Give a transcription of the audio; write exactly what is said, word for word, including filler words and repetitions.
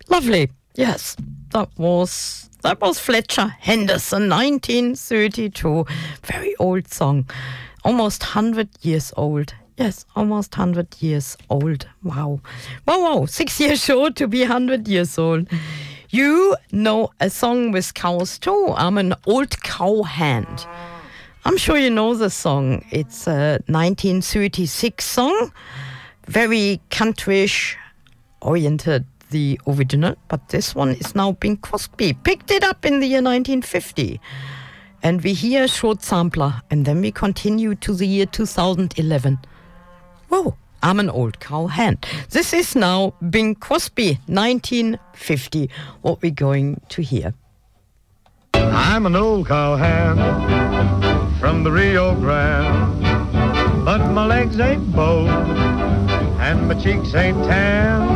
Lovely. Yes, that was that was Fletcher Henderson, nineteen thirty-two. Very old song. Almost one hundred years old. Yes, almost one hundred years old. Wow. Wow, wow. Six years short to be one hundred years old. You know a song with cows too. I'm an old cowhand. I'm sure you know the song. It's a nineteen thirty-six song. Very countryish oriented, the original. But this one is now Bing Crosby. Picked it up in the year nineteen fifty. And we hear a short sampler. And then we continue to the year two thousand eleven. Whoa. I'm an old cowhand. This is now Bing Crosby, nineteen fifty, what we're going to hear. I'm an old cowhand from the Rio Grande, but my legs ain't bowed and my cheeks ain't tan.